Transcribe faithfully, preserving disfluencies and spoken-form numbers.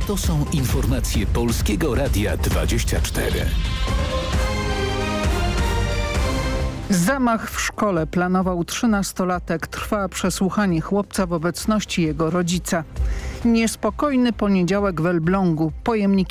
To są informacje Polskiego Radia dwadzieścia cztery. Zamach w szkole planował trzynastolatek. Trwa przesłuchanie chłopca w obecności jego rodzica. Niespokojny poniedziałek w Elblągu. Pojemniki